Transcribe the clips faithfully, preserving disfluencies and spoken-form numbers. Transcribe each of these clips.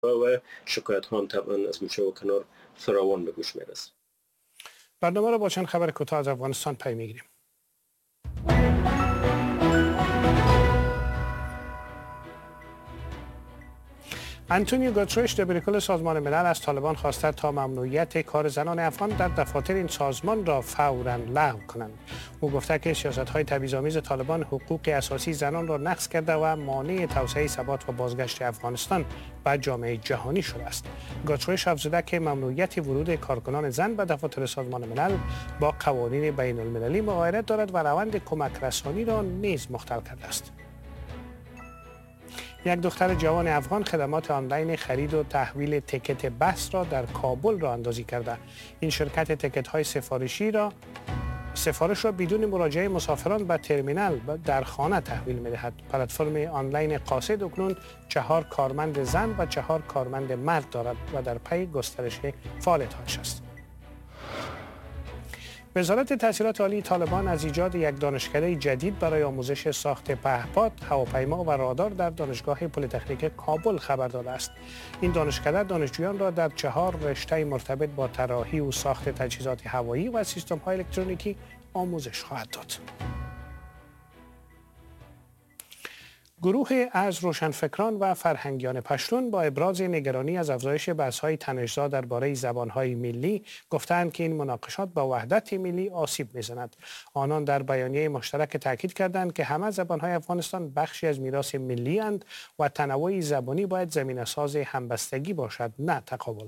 و شکایت ها هم طبعا از گوشه و کنار فراوان به گوش میرسه. برنامه را با چند خبر کوتاه از افغانستان پی میگیریم. انتونیو گوترش دبیرکل سازمان ملل از طالبان خواسته تا ممنوعیت کار زنان افغان در دفاتر این سازمان را فوراً لغو کنند. او گفته که سیاست‌های تبعیض‌آمیز طالبان حقوق اساسی زنان را نقض کرده و مانع توسعه ثبات و بازگشت افغانستان به جامعه جهانی شده است. گوترش افزوده که ممنوعیت ورود کارکنان زن به دفاتر سازمان ملل با قوانین بین المللی مغایرت دارد و روند کمک رسانی را نیز مختل کرده است. یک دختر جوان افغان خدمات آنلاین خرید و تحویل تکت بس را در کابل راه اندازی کرده. این شرکت تکت های سفارشی را سفارش را بدون مراجعه مسافران به ترمینال در خانه تحویل می‌دهد. پلتفرم آنلاین قاصد اکنون چهار کارمند زن و چهار کارمند مرد دارد و در پی گسترش فعالیت‌هاش است. وزارت تحصیلات عالی طالبان از ایجاد یک دانشکده جدید برای آموزش ساخت پهپاد، هواپیما و رادار در دانشگاه پلی‌تکنیک کابل خبر داده است. این دانشکده دانشجویان را در چهار رشته مرتبط با طراحی و ساخت تجهیزات هوایی و سیستم‌های الکترونیکی آموزش خواهد داد. گروه از روشنفکران و فرهنگیان پشتون با ابراز نگرانی از افزایش بحث‌های تنش‌زا درباره زبان‌های ملی گفتند که این مناقشات با وحدت ملی آسیب می‌زند. آنان در بیانیه مشترک تاکید کردند که همه زبان‌های افغانستان بخشی از میراث ملی اند و تنوع زبانی باید زمینه‌ساز همبستگی باشد، نه تقابل.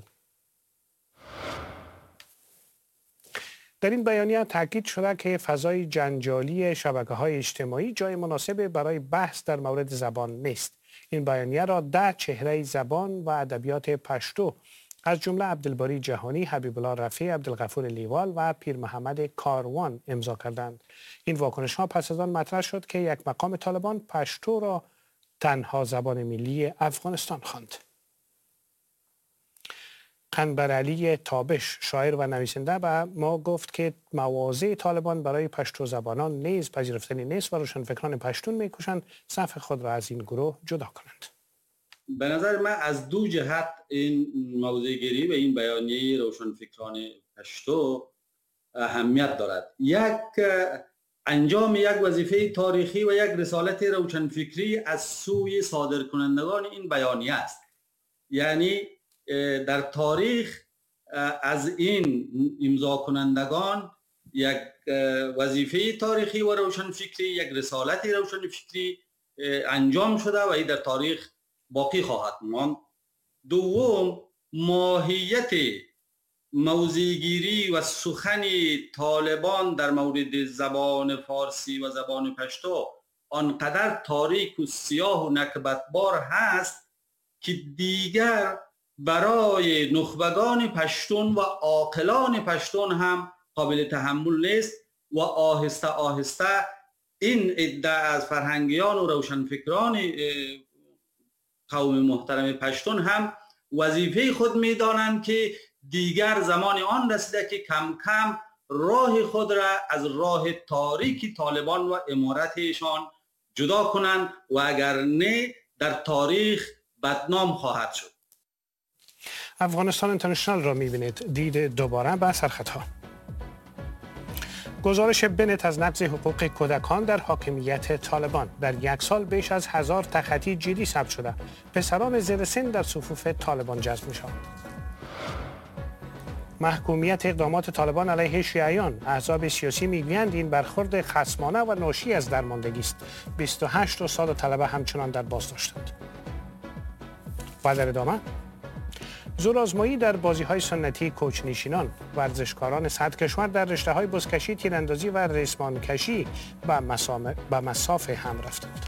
در این بیانیه تاکید شده که فضای جنجالی شبکه‌های اجتماعی جای مناسب برای بحث در مورد زبان نیست. این بیانیه را ده چهره زبان و ادبیات پشتو از جمله عبدالباری جهانی، حبیب الله رفیع، عبدالغفور لیوال و پیر محمد کاروان امضا کردند. این واکنش‌ها پس از آن مطرح شد که یک مقام طالبان پشتو را تنها زبان ملی افغانستان خواند. قنبرعلی تابش، شاعر و نویسنده، به ما گفت که مواضع طالبان برای پشتو زبانان نیز پذیرفتنی نیست و روشنفکران پشتون میکوشند صف خود را از این گروه جدا کنند. به نظر من از دو جهت این موضوع گیری و این بیانیه روشنفکران پشتو اهمیت دارد. یک انجام یک وظیفه تاریخی و یک رسالت روشنفکری از سوی صادرکنندگان این بیانیه است. یعنی در تاریخ از این امضا کنندگان یک وظیفه تاریخی و روشنفکری، یک رسالت روشنفکری انجام شده و این در تاریخ باقی خواهد ماند. دوم، ماهیت موضع‌گیری و سخن طالبان در مورد زبان فارسی و زبان پشتو آنقدر تاریک و سیاه و نکبتبار هست که دیگر برای نخبگان پشتون و عاقلان پشتون هم قابل تحمل نیست و آهسته آهسته این عده از فرهنگیان و روشنفکران قوم محترم پشتون هم وظیفه خود می‌دانند که دیگر زمان آن رسیده که کم کم راه خود را از راه تاریکی طالبان و امارتشان جدا کنند و اگر نه در تاریخ بدنام خواهد شد. افغانستان اینترنشنال را می‌بینید. دید دوباره به سرخطها. گزارش بنت از نقض حقوق کودکان در حاکمیت طالبان. در یک سال بیش از هزار تخطی جدی ثبت شده. پسران زیر سن در صفوف طالبان جذب می‌شوند. محکومیت اقدامات طالبان علیه شیعیان. احزاب سیاسی میگویند این برخورد خصمانه و ناشی از درماندگی است. بیست و هشت استاد و طلبه همچنان در بازداشتند. و در ادامه زورآزمایی در بازی‌های سنتی کوچ‌نشینان. ورزشکاران صد کشور در رشته‌های بزکشی، تیراندازی و ریسمان کشی به به مصاف هم رفتند.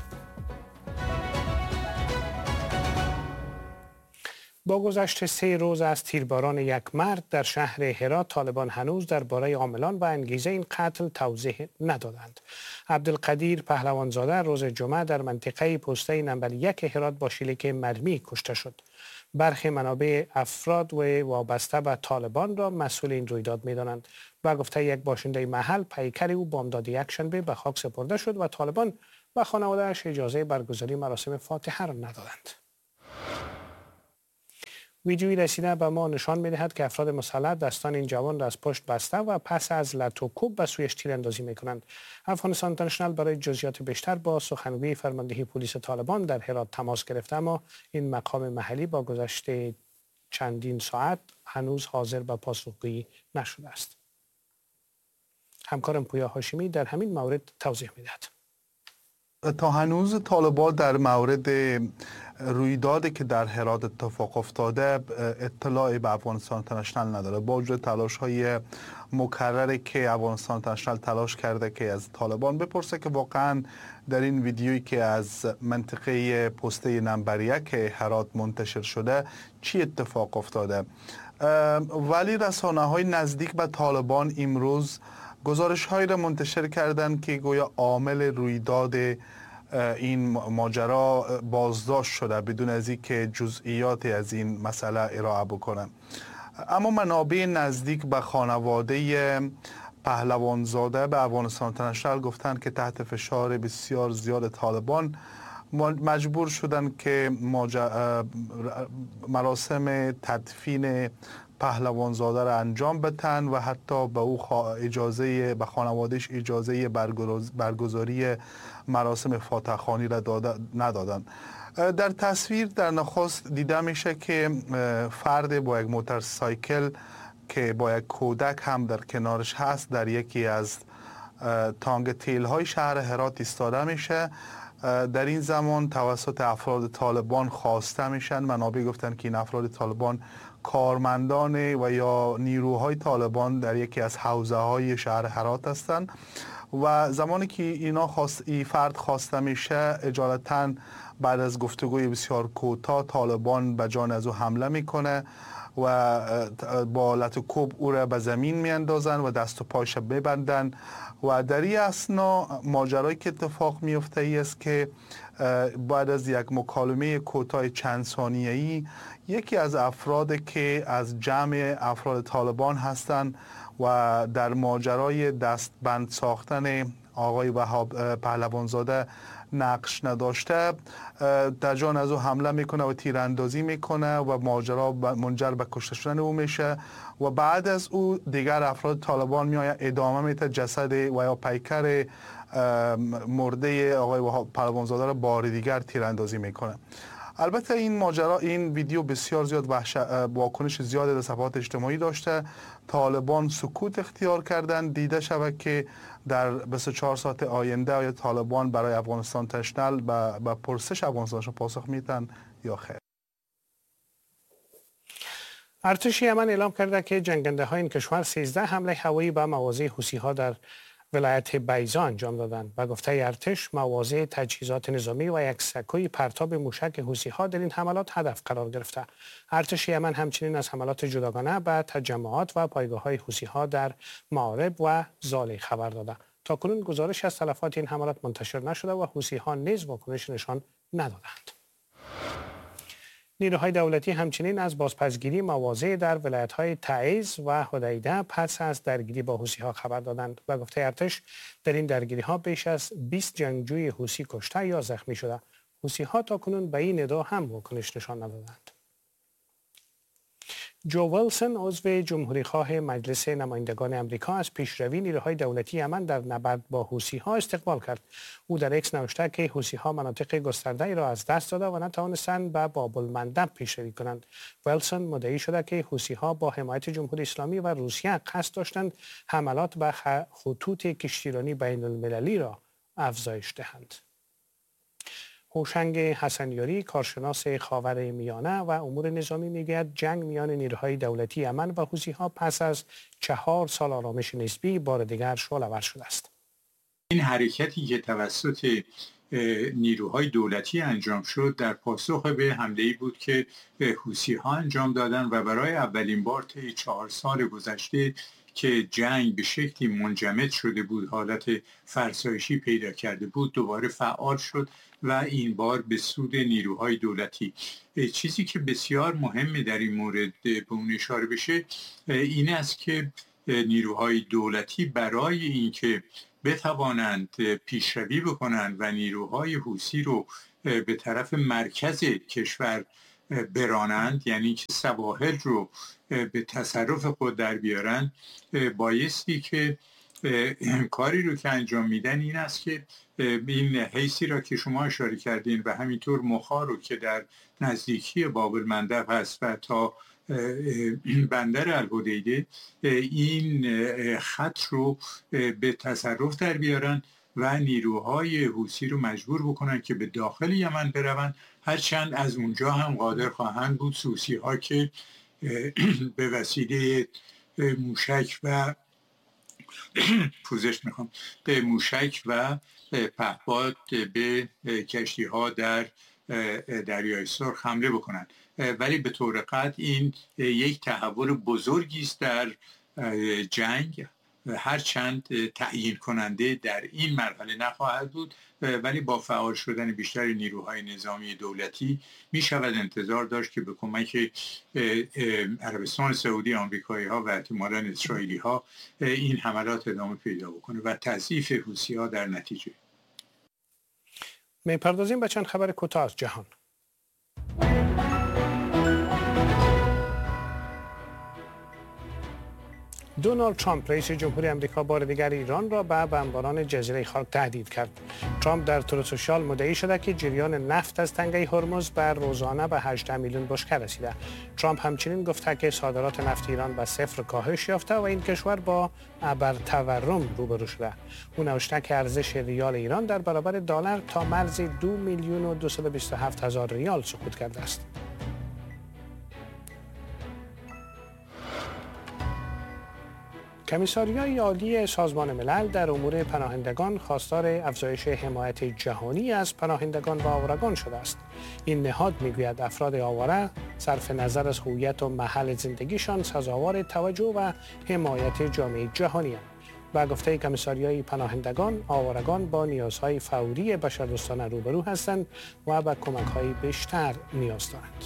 با گذشت سه روز از تیرباران یک مرد در شهر هرات، طالبان هنوز درباره عاملان و انگیزه این قتل توضیح ندادند. عبدالقدیر پهلوانزاده روز جمعه در منطقه پسته نمبر یک هرات با شلیک مرمی کشته شد. برخی منابع افراد و وابسته به طالبان را مسئول این رویداد می‌دانند. با گفته یک باشنده محل، پیکر او بامداد یکشنبه به خاک سپرده شد و طالبان به خانواده‌اش اجازه برگزاری مراسم فاتحه را ندادند. ویدیویی رسیده به ما نشان می‌دهد که افراد مسلح دستان این جوان را از پشت بسته و پس از لط و کوب به سویش تیراندازی می‌کنند. افغانستان اینترنشنال برای جزئیات بیشتر با سخنگوی فرماندهی پلیس طالبان در هرات تماس گرفته، اما این مقام محلی با گذشت چندین ساعت هنوز حاضر به پاسخگویی نشده است. همکارم پویا هاشمی در همین مورد توضیح می‌دهد. تا هنوز طالبان در مورد رویدادی که در هرات اتفاق افتاده اطلاعی به افغانستان اینترنشنال نداره، با وجود تلاش های مکرری که افغانستان اینترنشنال تلاش کرده که از طالبان بپرسه که واقعا در این ویدیویی که از منطقه پسته نمبر یک هرات منتشر شده چی اتفاق افتاده، ولی رسانه های نزدیک به طالبان امروز گزارش هایی را منتشر کردند که گویا عامل رویداد این ماجرا بازداشت شده بدون از اینکه جزئیات از این مسئله ارائه بکنند. اما منابع نزدیک به خانواده پهلوانزاده به افغانستان اینترنشنال گفتند که تحت فشار بسیار زیاد طالبان مجبور شدند که مراسم تدفین پهلوانزاده را انجام بدن و حتی به او اجازه به خانوادهش اجازه برگزاری مراسم فاتح خوانی را ندادند. در تصویر در نخست دیده میشه که فرد با یک موتورسایکل که با یک کودک هم در کنارش هست در یکی از تانک تیل های شهر هرات ایستاده میشه. در این زمان توسط افراد طالبان خواسته میشن، منابع گفتن که این افراد طالبان کارمندان و یا نیروهای طالبان در یکی از حوزه های شهر هرات هستند و زمانی که اینا خواست ای فرد خواسته میشه اجالتا بعد از گفتگوی بسیار کوتاه طالبان به جان از او حمله میکنه و با لط و کوب او را به زمین میاندازن و دست و پایش ببندن و در این اثنا ماجرایی که اتفاق میفته ای است که بعد از یک مکالمه کوتاه چند ثانیه‌ای یکی از افراد که از جمع افراد طالبان هستند و در ماجرای دستبند ساختن آقای وهاب پهلوانزاده نقش نداشته در جان از او حمله میکنه و تیراندازی میکنه و ماجرا منجر به کشته شدن او میشه و بعد از او دیگر افراد طالبان میآید ادامه میده جسد و یا پیکر مرده آقای وهاب پهلوانزاده را بار دیگر تیراندازی میکنه. البته این ماجرا این ویدیو بسیار زیاد واکنش زیاد در صفحات اجتماعی داشته. طالبان سکوت اختیار کردن. دیده شود که در بیست و چهار ساعت آینده آیا طالبان برای افغانستان اینترنشنال به پرسش افغانستان پاسخ میتن یا خیر. ارتش یمن اعلام کرده که جنگنده های این کشور سیزده حمله هوایی به مواضع حوثی ها در ولایت بیضا انجام دادند. و گفته ارتش مواضع تجهیزات نظامی و یک سکوی پرتاب موشک حوثی ها در این حملات هدف قرار گرفته. ارتش یمن همچنین از حملات جداگانه به تجمعات و پایگاه های حوثی ها در مآرب و زالی خبر داده. تاکنون گزارش از تلفات این حملات منتشر نشده و حوثی ها نیز واکنش نشان ندادند. نیروهای دولتی همچنین از بازپسگیری مواضع در ولایت‌های تعیز و حدیده پس از درگیری با حوثی‌ها خبر دادند و گفته ارتش در این درگیری‌ها بیش از بیست جنگجوی حوثی کشته یا زخمی شده. حوثی‌ها تاکنون به این ادعا هم واکنش نشان ندادند. جو ویلسون عضو جمهوری‌خواه مجلس نمایندگان آمریکا از پیشروی نیروهای دولتی یمن در نبرد با حوثی‌ها استقبال کرد. او در ایکس نوشته که حوثی‌ها مناطق گسترده‌ای را از دست داده و نتوانستند به باب المندب پیشروی کنند. ویلسون مدعی شده که حوثی‌ها با حمایت جمهوری اسلامی و روسیه قصد داشتند حملات به خطوط کشتیرانی بین المللی را افزایش دهند. هوشنگ حسنیاری کارشناس خاور میانه و امور نظامی میگوید جنگ میان نیروهای دولتی یمن و حوثی‌ها پس از چهار سال آرامش نسبی بار دیگر شعله‌ور شده است. این حرکتی که توسط نیروهای دولتی انجام شد در پاسخ به حمله‌ای بود که حوثی‌ها انجام دادند و برای اولین بار طی چهار سال گذشته که جنگ به شکلی منجمد شده بود، حالت فرسایشی پیدا کرده بود، دوباره فعال شد و این بار به سود نیروهای دولتی. چیزی که بسیار مهمه در این مورد به اون اشاره بشه این است که نیروهای دولتی برای اینکه بتوانند پیشروی بکنند و نیروهای حوثی رو به طرف مرکز کشور برانند، یعنی که سواحل رو به تصرف خود در بیارن، بایستی که کاری رو که انجام میدن این است که این حیثی را که شما اشاره کردین و همینطور مخا رو که در نزدیکی باب المندب هست و تا بندر الحدیده این خط رو به تصرف در بیارن و نیروهای حوثی رو مجبور بکنن که به داخل یمن بروند، هرچند از اونجا هم قادر خواهند بود حوثی ها که به وسیله موشک و پوزش میخوام به موشک و پهپاد به کشتی ها در دریای سرخ حمله بکنند. ولی به طور قطع این یک تحول بزرگی است در جنگ، هرچند تعیین کننده در این مرحله نخواهد بود، ولی با فعال شدن بیشتر نیروهای نظامی دولتی می شود انتظار داشت که به کمک عربستان سعودی، آمریکایی ها و احتمالاً اسرائیلی ها این حملات ادامه پیدا بکنه و تضعیف حوثی ها در نتیجه. می‌پردازیم به چند خبر کوتاه از جهان. دونالد ترامپ رئیس جمهوری آمریکا بار دیگر ایران را به بمباران جزیره خاک تهدید کرد. ترامپ در تور سوشال مدعی شده که جریان نفت از تنگه هرمز به روزانه به هجده میلیون بشکه رسیده. ترامپ همچنین گفته که صادرات نفت ایران به صفر کاهش یافته و این کشور با ابرتورم روبرو شده. او نوشته که ارزش ریال ایران در برابر دلار تا مرز دو میلیون و دویست و بیست و هفت هزار ریال سقوط کرده است. کمیساریای عالی سازمان ملل در امور پناهندگان خواستار افزایش حمایت جهانی از پناهندگان و آوارگان شده است. این نهاد میگوید افراد آواره صرف نظر از هویت و محل زندگیشان سزاوار توجه و حمایت جامعه جهانی اند. با گفته کمیساریای پناهندگان، آوارگان با نیازهای فوری بشردوستانه روبرو هستند و به کمک‌های بیشتر نیاز دارند.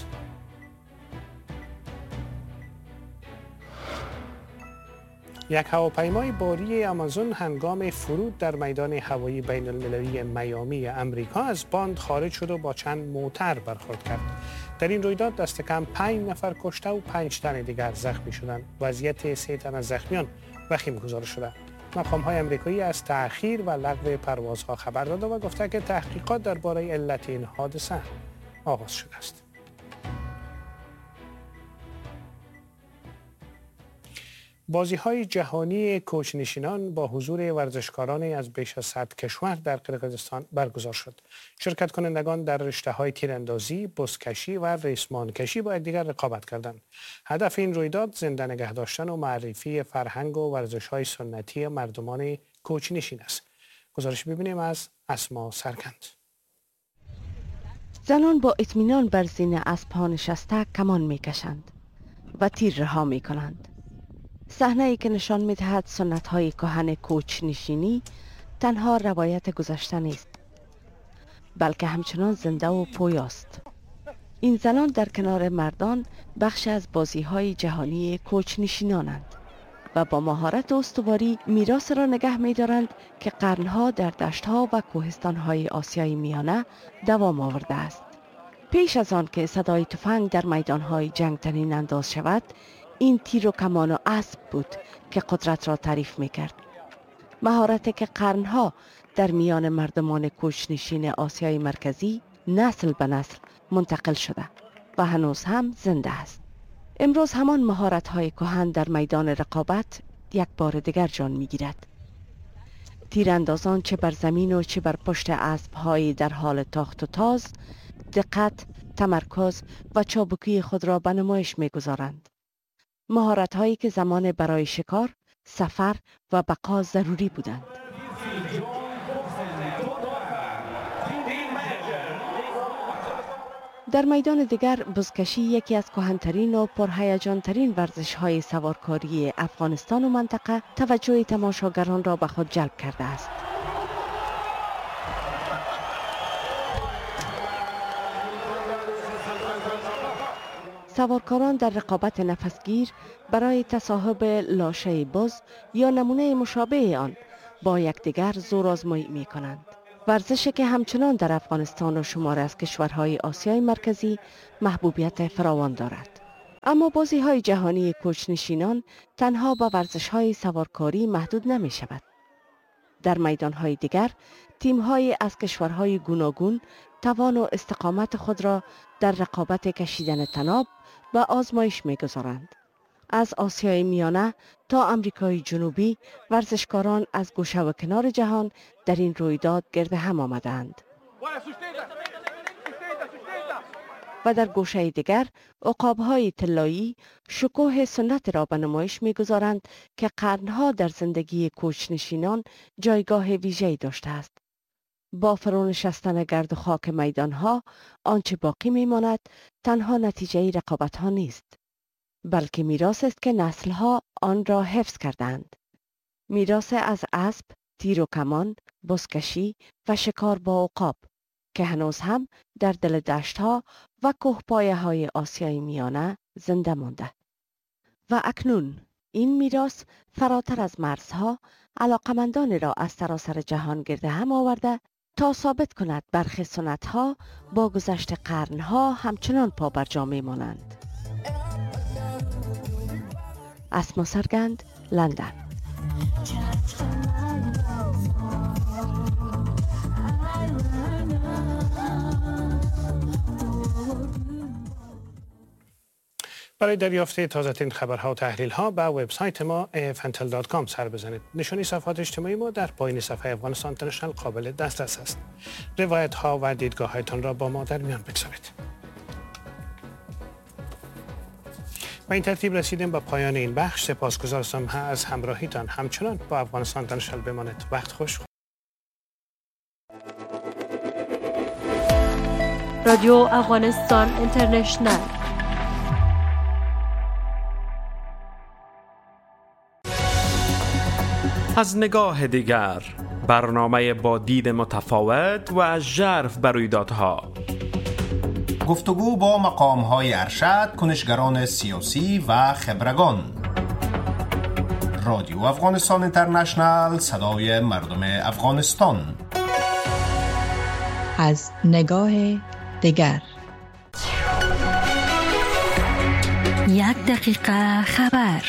یک هواپیمای باری آمازون هنگام فرود در میدان هوایی بین المللی میامی امریکا از باند خارج شد و با چند موتر برخورد کرد. در این رویداد دست کم پنج نفر کشته و پنج تن دیگر زخمی شدند. وضعیت سه تن از زخمیان وخیم گزارش شده. مقام‌های آمریکایی از تأخیر و لغو پروازها خبر داده و گفته که تحقیقات درباره علت این حادثه آغاز شده است. بازی‌های جهانی کوچ‌نشینان با حضور ورزشکاران از بیش از صد کشور در قرقیزستان برگزار شد. شرکت کنندگان در رشته‌های تیراندازی، بزکشی و ریسمان کشی با یکدیگر رقابت کردند. هدف این رویداد زنده نگه داشتن و معرفی فرهنگ و ورزش‌های سنتی مردمان کوچ‌نشین است. گزارش ببینیم از اسما سرکند. زنان با اطمینان بر زین اسب‌ها نشسته کمان می‌کشند و تیر رها می‌کنند. صحنه‌ای که نشان می‌دهد سنت‌های کهن کوچ‌نشینی تنها روایت گذشته نیست، بلکه همچنان زنده و پویاست. این زنان در کنار مردان بخش از بازی‌های جهانی کوچ‌نشینانند و با مهارت و استواری میراث را نگه می‌دارند که قرن‌ها در دشت‌ها و کوهستان‌های آسیای میانه دوام آورده است. پیش از آن که صدای تفنگ در میدان‌های جنگ طنین انداز شود، این تیر و کمان و اسب بود که قدرت را تعریف می‌کرد. مهارتی که قرنها در میان مردمان کوچ‌نشین آسیای مرکزی نسل به نسل منتقل شده و هنوز هم زنده است. امروز همان مهارت‌های کهن در میدان رقابت یک بار دیگر جان می‌گیرد. تیراندازان چه بر زمین و چه بر پشت اسب‌های در حال تاخت و تاز، دقت، تمرکز و چابکی خود را به نمایش می‌گذارند. مهارت‌هایی که زمان برای شکار، سفر و بقا ضروری بودند. در میدان دیگر بزکشی یکی از کهن‌ترین و پرهیجان‌ترین ورزش‌های سوارکاری افغانستان و منطقه توجه تماشاگران را به خود جلب کرده است. سوارکاران در رقابت نفسگیر برای تصاحب لاشه بز یا نمونه مشابه آن با یکدیگر زور آزمایی می کنند. ورزشی که همچنان در افغانستان و شمار از کشورهای آسیای مرکزی محبوبیت فراوان دارد. اما بازی‌های جهانی کوچ‌نشینان تنها به ورزش‌های سوارکاری محدود نمی شود. در میدان‌های دیگر، تیم‌های از کشورهای گوناگون توان و استقامت خود را در رقابت کشیدن طناب و آزمایش می‌گذارند. از آسیای میانه تا امریکای جنوبی ورزشکاران از گوشه و کنار جهان در این رویداد گرد هم آمدند. و در گوشه دیگر عقاب‌های طلایی شکوه سنت را به نمایش می‌گذارند که قرنها در زندگی کوچ‌نشینان جایگاه ویژه‌ای داشته است. با فرونشستن گرد و خاک میدانها آنچه باقی می‌ماند تنها نتیجه رقابت‌ها نیست، بلکه میراث است که نسل‌ها آن را حفظ کردند. میراث از اسب، تیر و کمان، بزکشی و شکار با عقاب که هنوز هم در دل دشت‌ها و کوهپایه‌های آسیای میانه زنده مانده. و اکنون این میراث فراتر از مرزها علاقمندان را از سراسر جهان گرد هم آورده تا ثابت کند برخی سنت‌ها با گذشت قرنها همچنان پابرجا می‌مانند. اسما سرگند، لندن. برای دریافت تازه‌ترین خبرها و تحلیل‌ها به وبسایت ما اف ان تی ال دات کام سر بزنید. نشانی صفحات اجتماعی ما در پایین صفحه افغانستان اینترنشنال قابل دسترس است. روایت‌ها و دیدگاه‌هایتان را با ما در میان بگذارید. با این ترتیب رسیدیم به پایان این بخش. سپاسگزارم از همراهیتان. همچنان با افغانستان اینترنشنال بمانید. وقت خوش. رادیو افغانستان اینترنشنال. از نگاه دیگر، برنامه با دید متفاوت و ژرف بر رویدادها. گفتگو با مقام‌های ارشد، کنشگران سیاسی و خبرگان. رادیو افغانستان اینترنشنال، صدای مردم افغانستان. از نگاه دیگر، یک دقیقه خبر.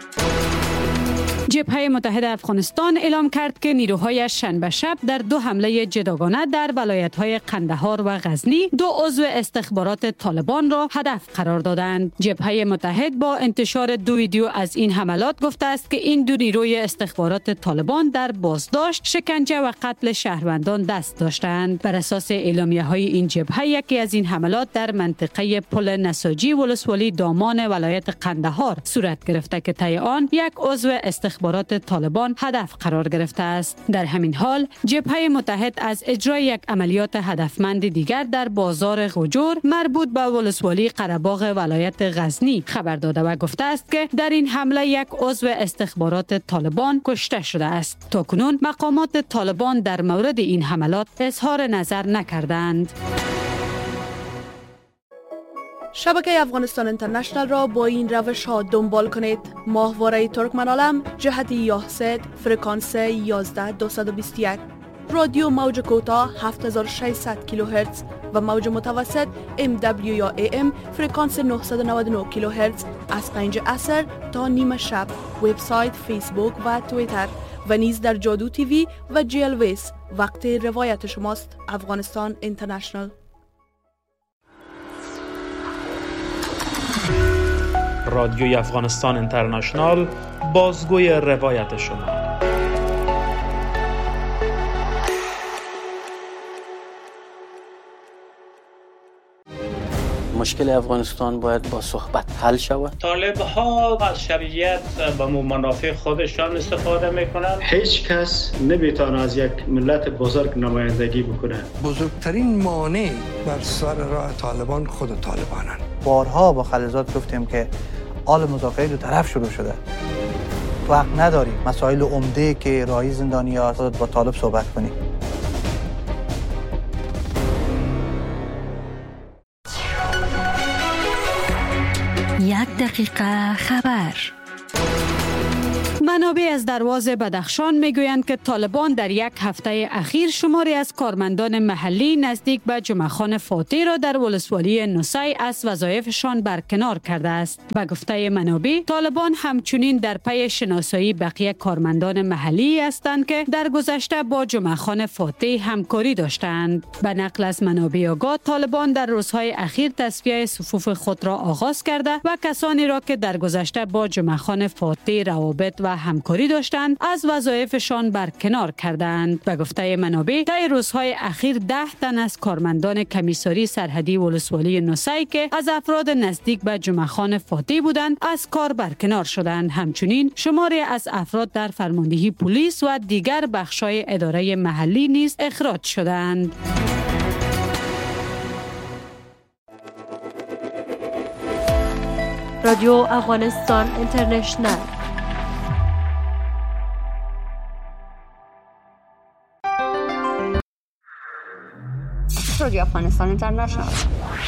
جبهه متحد افغانستان اعلام کرد که نیروهایش شنبه شب در دو حمله جداگانه در ولایت‌های قندهار و غزنی دو عضو استخبارات طالبان را هدف قرار دادند. جبهه متحد با انتشار دو ویدیو از این حملات گفته است که این دو نیروی استخبارات طالبان در بازداشت، شکنجه و قتل شهروندان دست داشتند. بر اساس اعلامیه‌های این جبهه، یکی از این حملات در منطقه پل نساجی ولسوالی دامان ولایت قندهار صورت گرفته که طی آن یک عضو استخبارات طالبان هدف قرار گرفته است. در همین حال جبهه متحد از اجرای یک عملیات هدفمند دیگر در بازار غجور مربوط به ولسوالی قره‌باغ ولایت غزنی خبر داده و گفته است که در این حمله یک عضو استخبارات طالبان کشته شده است. تاکنون مقامات طالبان در مورد این حملات اظهار نظر نکردند. شبکه افغانستان اینترنشنال را با این روش ها دنبال کنید: ماهواره ترکمن‌عالم جهت یاهسد فرکانس یازده دویست و بیست و یک، رادیو موج کوتاه هفت هزار و ششصد کیلوهرتز و موج متوسط ام دبلیو یا ای ام فرکانس نهصد و نود و نه کیلوهرتز از پنج عصر تا نیمه شب. وبسایت، فیسبوک و توییتر و نیز در جادو تیوی و جی ال ویس. وقت روایت شماست. افغانستان اینترنشنال. رادیوی افغانستان اینترنشنال، بازگوی روایت شما. مشکل افغانستان باید با صحبت حل شود. طالب ها از شرعیت به منافع خودشان استفاده میکنند. هیچ کس نمیتونه از یک ملت بزرگ نمایندگی بکنه. بزرگترین مانع بر سر راه طالبان خود طالبانند. بارها با خلیزات گفتیم که آل مذاکره دو طرف شروع شده. وقت نداریم مسائل عمده که راهی زندانی ها با طالب صحبت کنیم. یک دقیقه خبر. منابع از دروازه بدخشان میگویند که طالبان در یک هفته اخیر شماری از کارمندان محلی نزدیک به جمعخان فاتح را در ولسوالی نوسی از وظایفشان برکنار کرده است. به گفته منابع، طالبان همچنین در پی شناسایی بقیه کارمندان محلی هستند که در گذشته با جمعخان فاتح همکاری داشتند. به نقل از منابع آگاه، طالبان در روزهای اخیر تصفیه صفوف خود را آغاز کرده و کسانی را که در گذشته با جمعخان فاتح روابط و همکاری داشتند از وظایفشان برکنار کردند. به گفته منابع، در روزهای اخیر ده تن از کارمندان کمیساری سرحدی ولسوالی نوسی که از افراد نزدیک به جمعخان فاتح بودند از کار برکنار شدند. همچنین شماری از افراد در فرماندهی پلیس و دیگر بخش‌های اداره محلی نیز اخراج شدند. رادیو افغانستان اینترنشنل. رادیو افغانستان اینترنشنل